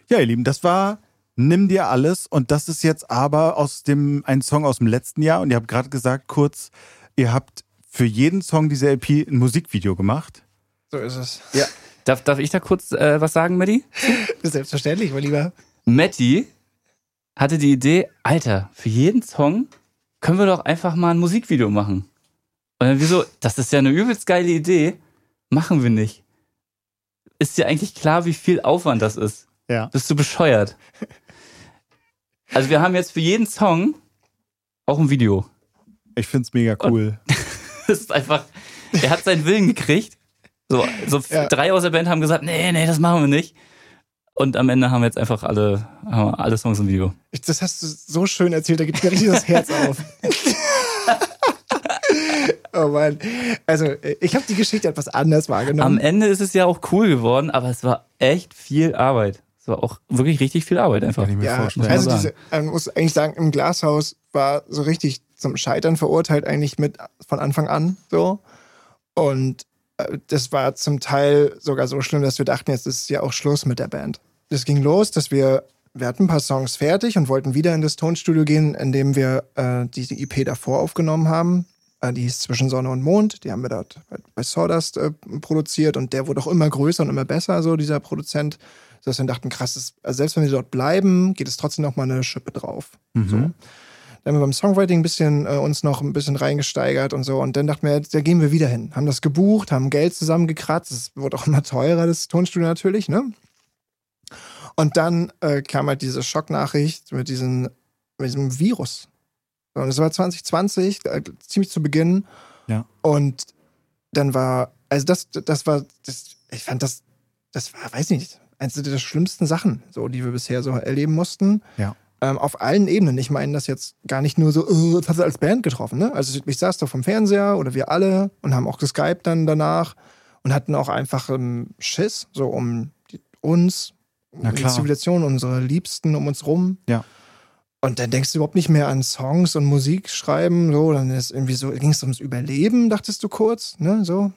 Ja, ihr Lieben, das war Nimm dir alles und das ist jetzt aber ein Song aus dem letzten Jahr und ihr habt gerade gesagt, kurz, ihr habt für jeden Song dieser EP ein Musikvideo gemacht. So ist es. Ja. Darf ich da kurz was sagen, Matti? Selbstverständlich, mein Lieber. Matti hatte die Idee, Alter, für jeden Song können wir doch einfach mal ein Musikvideo machen. Und dann wieso, das ist ja eine übelst geile Idee, machen wir nicht. Ist dir eigentlich klar, wie viel Aufwand das ist? Ja. Bist du bescheuert? Also wir haben jetzt für jeden Song auch ein Video. Ich find's mega cool. Das ist einfach, er hat seinen Willen gekriegt. So ja. 3 aus der Band haben gesagt, nee, das machen wir nicht. Und am Ende haben wir jetzt einfach alle Songs im Video. Das hast du so schön erzählt, da geht mir richtig das Herz auf. Oh Mann. Also, ich habe die Geschichte etwas anders wahrgenommen. Am Ende ist es ja auch cool geworden, aber es war echt viel Arbeit. Es war auch wirklich richtig viel Arbeit einfach. Kann ich mir vorstellen. Also man muss eigentlich sagen, im Glashaus war so richtig zum Scheitern verurteilt eigentlich mit von Anfang an so. Und das war zum Teil sogar so schlimm, dass wir dachten, jetzt ist ja auch Schluss mit der Band. Das ging los, dass wir hatten ein paar Songs fertig und wollten wieder in das Tonstudio gehen, in dem wir diese EP davor aufgenommen haben. Die hieß Zwischen Sonne und Mond. Die haben wir dort bei Sawdust produziert und der wurde auch immer größer und immer besser, so dieser Produzent. Dass wir dachten, krass, also selbst wenn wir dort bleiben, geht es trotzdem noch mal eine Schippe drauf. Mhm. So. Dann haben wir beim Songwriting uns noch ein bisschen reingesteigert und so. Und dann dachten wir, da gehen wir wieder hin. Haben das gebucht, haben Geld zusammengekratzt. Es wurde auch immer teurer, das Tonstudio natürlich, ne? Und dann kam halt diese Schocknachricht mit diesem Virus. Und das war 2020, ziemlich zu Beginn. Ja. Und dann war, also ich fand das war, weiß nicht, eines der schlimmsten Sachen, so, die wir bisher so erleben mussten. Ja. Auf allen Ebenen. Ich meine das jetzt gar nicht nur so, das hat sie als Band getroffen, ne? Also ich saß da vom Fernseher oder wir alle und haben auch geskypt dann danach und hatten auch einfach Schiss, so um uns, um die Zivilisation, unsere Liebsten um uns rum. Ja. Und dann denkst du überhaupt nicht mehr an Songs und Musik schreiben, so, dann ist irgendwie so, ging es ums Überleben, dachtest du kurz, ne, so.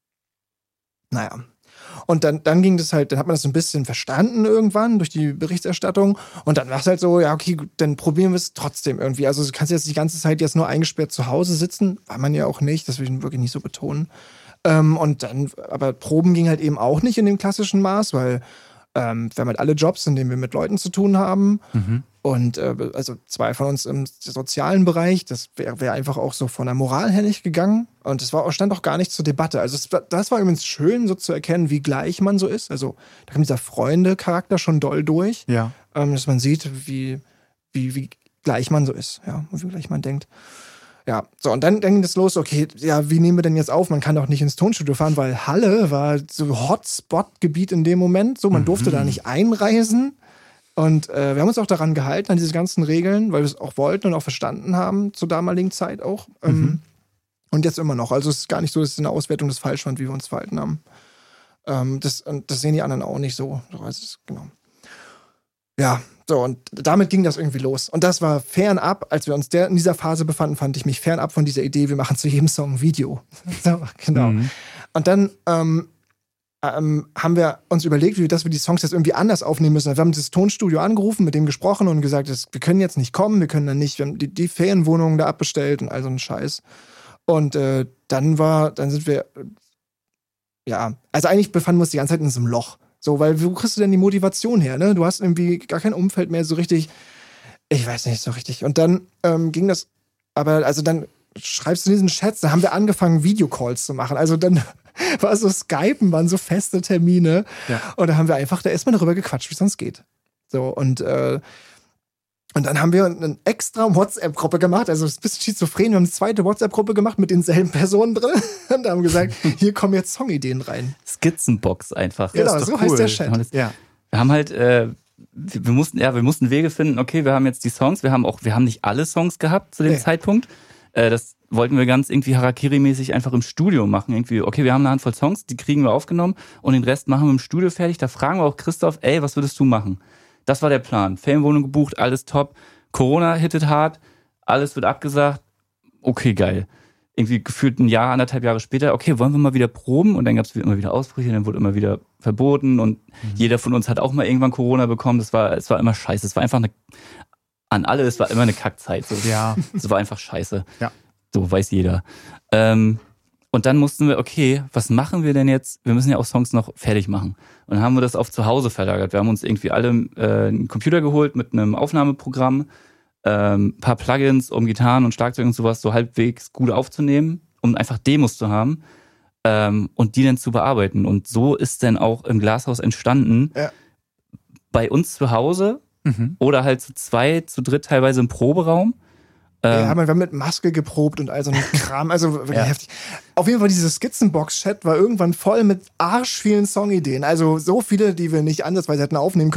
Naja. Und dann ging das halt, dann hat man das so ein bisschen verstanden irgendwann durch die Berichterstattung und dann war es halt so, ja, okay, gut, dann probieren wir es trotzdem irgendwie. Also du kannst jetzt die ganze Zeit jetzt nur eingesperrt zu Hause sitzen, war man ja auch nicht, das will ich wirklich nicht so betonen. Und dann, aber Proben ging halt eben auch nicht in dem klassischen Maß, weil wir haben halt alle Jobs, in denen wir mit Leuten zu tun haben. Mhm. Und also 2 von uns im sozialen Bereich, das wäre einfach auch so von der Moral her nicht gegangen. Und das stand auch gar nicht zur Debatte. Also das war übrigens schön, so zu erkennen, wie gleich man so ist. Also da kam dieser Freunde-Charakter schon doll durch. Ja. Dass man sieht, wie gleich man so ist. Ja, und wie gleich man denkt. Ja, so, und dann ging das los, okay, ja, wie nehmen wir denn jetzt auf? Man kann doch nicht ins Tonstudio fahren, weil Halle war so Hotspot-Gebiet in dem Moment. So, man durfte da nicht einreisen. Und wir haben uns auch daran gehalten, an diese ganzen Regeln, weil wir es auch wollten und auch verstanden haben, zur damaligen Zeit auch. Und jetzt immer noch. Also es ist gar nicht so, dass es in der Auswertung das falsch fand, wie wir uns verhalten haben. Das sehen die anderen auch nicht so. Genau. Ja, so, und damit ging das irgendwie los. Und das war fernab, als wir uns in dieser Phase befanden, fand ich mich fernab von dieser Idee, wir machen zu jedem Song ein Video. So, genau. Mhm. Und dann haben wir uns überlegt, dass wir die Songs jetzt irgendwie anders aufnehmen müssen. Wir haben das Tonstudio angerufen, mit dem gesprochen und gesagt, wir können jetzt nicht kommen, wir können dann nicht, wir haben die Ferienwohnungen da abbestellt und all so einen Scheiß. Und dann sind wir, ja, also eigentlich befanden wir uns die ganze Zeit in so einem Loch. So, weil wo kriegst du denn die Motivation her, ne? Du hast irgendwie gar kein Umfeld mehr so richtig, ich weiß nicht so richtig. Und dann ging das, aber also dann schreibst du in diesen Chats, da haben wir angefangen, Videocalls zu machen. Also dann war so Skypen, waren so feste Termine. Ja. Und da haben wir einfach da erstmal darüber gequatscht, wie es sonst geht. So, und dann haben wir eine extra WhatsApp-Gruppe gemacht, also das ist ein bisschen schizophren, wir haben eine zweite WhatsApp-Gruppe gemacht mit denselben Personen drin und haben gesagt, hier kommen jetzt Songideen rein. Skizzenbox einfach. Genau, so cool. Heißt der Chat. Ja. Wir haben halt, wir mussten Wege finden, okay, wir haben jetzt die Songs, wir haben nicht alle Songs gehabt zu dem Zeitpunkt. Das wollten wir ganz irgendwie Harakiri-mäßig einfach im Studio machen. Irgendwie, okay, wir haben eine Handvoll Songs, die kriegen wir aufgenommen und den Rest machen wir im Studio fertig. Da fragen wir auch Christoph, ey, was würdest du machen? Das war der Plan. Ferienwohnung gebucht, alles top. Corona hittet hart, alles wird abgesagt. Okay, geil. irgendwie gefühlt ein Jahr, 1,5 Jahre später, okay, wollen wir mal wieder proben? Und dann gab es immer wieder Ausbrüche, dann wurde immer wieder verboten und jeder von uns hat auch mal irgendwann Corona bekommen. Es war immer scheiße. Es war einfach es war immer eine Kackzeit. So. Ja. Es war einfach scheiße. Ja. So weiß jeder. Und dann mussten wir, okay, was machen wir denn jetzt? Wir müssen ja auch Songs noch fertig machen. Und dann haben wir das auf zu Hause verlagert. Wir haben uns irgendwie alle einen Computer geholt mit einem Aufnahmeprogramm, ein paar Plugins, um Gitarren und Schlagzeug und sowas so halbwegs gut aufzunehmen, um einfach Demos zu haben und die dann zu bearbeiten. Und so ist dann auch im Glashaus entstanden, bei uns zu Hause oder halt zu 2, zu 3 teilweise im Proberaum. Ja, wir haben mit Maske geprobt und all so ein Kram, also wirklich heftig. Auf jeden Fall, dieses Skizzenbox-Chat war irgendwann voll mit arsch vielen Songideen. Also so viele, die wir nicht ansatzweise hätten aufnehmen können.